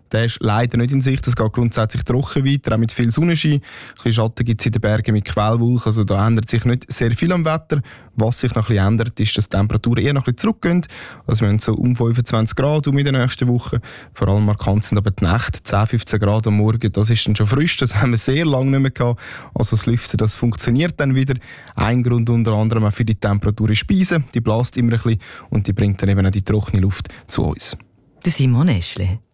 der ist leider nicht in Sicht. Es geht grundsätzlich trocken weiter, auch mit viel Sonnenschein. Ein bisschen Schatten gibt es in den Bergen mit Quellwolken, also da ändert sich nicht sehr viel am Wetter. Was sich noch ein bisschen ändert, ist, dass die Temperaturen eher noch ein bisschen zurückgehen. Also wir haben so um 25 Grad in der nächsten Woche. Vor allem markant sind aber die Nächte, 10, 15 Grad am Morgen. Das ist dann schon frisch, das haben wir sehr lange nicht mehr gehabt. Also das Lüften, das funktioniert dann wieder. Ein Grund unter anderem auch für die Temperatur ist Speise. Die bläst immer ein bisschen und die bringt dann eben auch die trockene Luft zu uns. Der Simon Eschle.